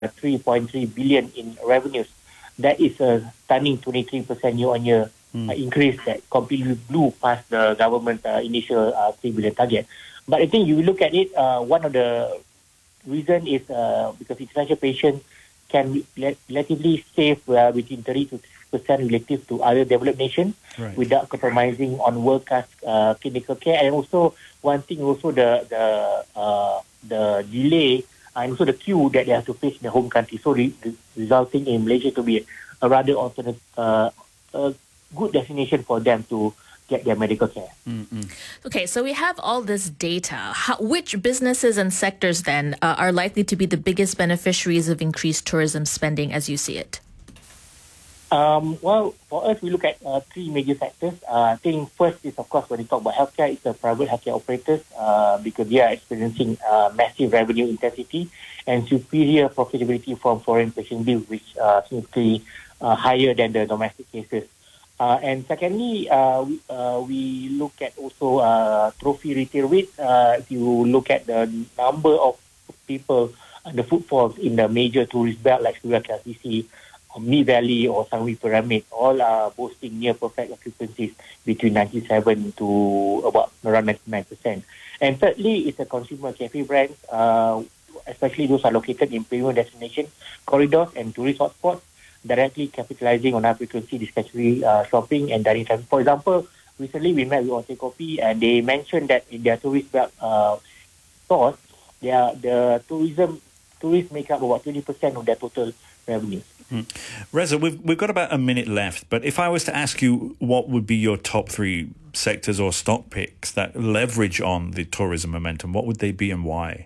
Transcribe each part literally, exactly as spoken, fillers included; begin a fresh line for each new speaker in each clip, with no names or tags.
three point three billion in revenues. That is a stunning twenty-three percent year-on-year mm. uh, increase that completely blew past the government's uh, initial uh, three billion target. But I think you look at it, uh, one of the reason is uh, because international patients can re- relatively save uh, between thirty to sixty percent relative to other developed nations right. without compromising on world-class uh, clinical care. And also, one thing also the the uh, the delay and also the queue that they have to face in their home country. So re- re- resulting in Malaysia to be a rather alternate, uh, a good destination for them to get their medical care.
Mm-hmm. Okay, so we have all this data. How, which businesses and sectors then uh, are likely to be the biggest beneficiaries of increased tourism spending as you see it?
Um, well, for us, we look at uh, three major sectors. Uh, I think first is, of course, when we talk about healthcare, it's the private healthcare operators uh, because they are experiencing uh, massive revenue intensity and superior profitability from foreign patient bills, which are significantly uh, higher than the domestic cases. Uh, and secondly, uh, we, uh, we look at also uh, trophy retail rates. Uh, if you look at the number of people, uh, the footfalls in the major tourist belt like Suria K L C C, Mid Valley or Sangwi Pyramid, all are boasting near perfect occupancies between ninety-seven to about around ninety-nine percent. And thirdly, it's a consumer cafe brands, uh, especially those are located in premium destination corridors and tourist hotspots, directly capitalizing on high frequency discretionary uh, shopping and dining time. For example, recently we met with Ote Kopi and they mentioned that in their tourist belt uh, stores, their, the tourism tourists make up about twenty percent of their total revenues.
Mm. Reza, we've, we've got about a minute left, but if I was to ask you what would be your top three sectors or stock picks that leverage on the tourism momentum, what would they be and why?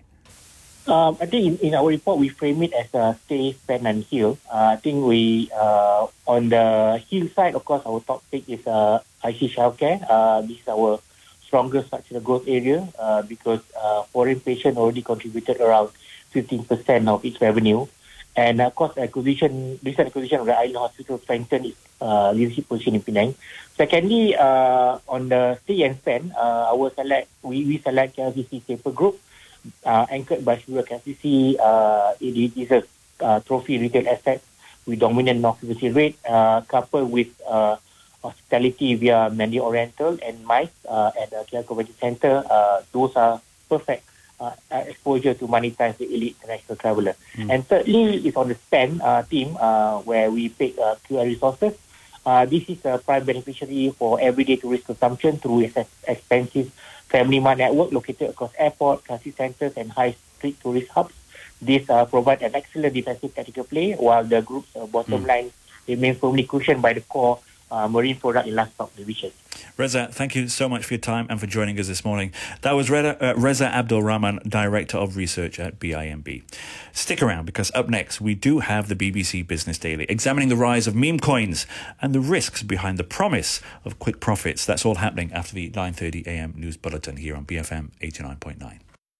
Um, I think in, in our report, we frame it as a stay, spend and heal. Uh, I think we, uh, on the heal side, of course, our top pick is uh, I C Healthcare. Uh, this is our strongest structural growth area uh, because uh, foreign patients already contributed around fifteen percent of its revenue. And of course, acquisition, recent acquisition of the Island Hospital strengthened its uh, leadership position in Penang. Secondly, uh, on the stay and spend, uh, our select we, we select K L C C Staple Group, uh, anchored by Suria K L C C. Uh, it is a uh, trophy retail asset with dominant occupancy rate, uh, coupled with uh, hospitality via Mandarin Oriental and MICE uh, at the K L Convention Centre. Uh, those are perfect Uh, exposure to monetize the elite international traveller. Mm. And thirdly, is on the spend uh, team uh, where we pick uh, Q R resources. Uh, this is a prime beneficiary for everyday tourist consumption through its expensive family mart network located across airport, transit centres and high street tourist hubs. This uh, provides an excellent defensive tactical play while the group's uh, bottom mm. line remains firmly cushioned by the core uh, marine product in last stock division.
Reza, thank you so much for your time and for joining us this morning. That was Reza, uh, Reza Abdul Rahman, Director of Research at B I M B. Stick around because up next we do have the B B C Business Daily examining the rise of meme coins and the risks behind the promise of quick profits. That's all happening after the nine thirty a.m. news bulletin here on B F M eighty-nine point nine.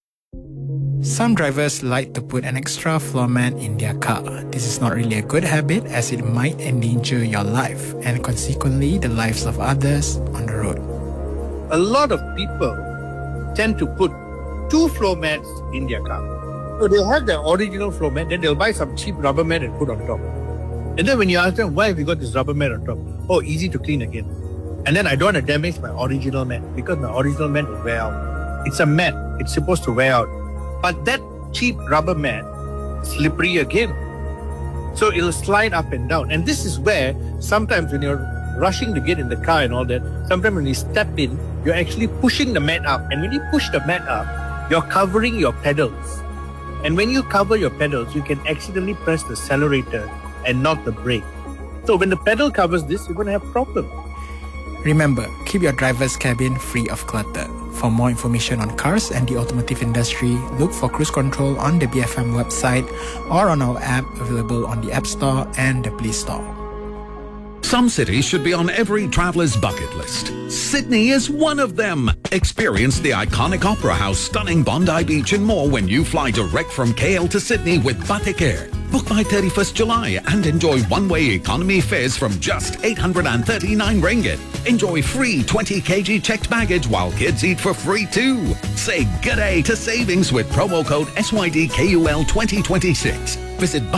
Some drivers like to put an extra floor mat in their car. This is not really a good habit as it might endanger your life and consequently the lives of others on the road.
A lot of people tend to put two floor mats in their car. So they'll have their original floor mat, then they'll buy some cheap rubber mat and put on top. And then when you ask them, why have you got this rubber mat on top? Oh, easy to clean again. And then I don't want to damage my original mat because my original mat will wear out. It's a mat. It's supposed to wear out. But that cheap rubber mat, slippery again. So it'll slide up and down. And this is where sometimes when you're rushing to get in the car and all that, sometimes when you step in, you're actually pushing the mat up. And when you push the mat up, you're covering your pedals. And when you cover your pedals, you can accidentally press the accelerator and not the brake. So when the pedal covers this, you're going to have problems.
Remember, keep your driver's cabin free of clutter. For more information on cars and the automotive industry, look for Cruise Control on the B F M website or on our app available on the App Store and the Play Store.
Some cities should be on every traveller's bucket list. Sydney is one of them. Experience the iconic Opera House, stunning Bondi Beach and more when you fly direct from K L to Sydney with Batik Air. Book by thirty-first July and enjoy one-way economy fares from just eight hundred thirty-nine ringgit. Enjoy free twenty kilograms checked baggage while kids eat for free too. Say good day to savings with promo code S Y D K U L twenty twenty-six. Visit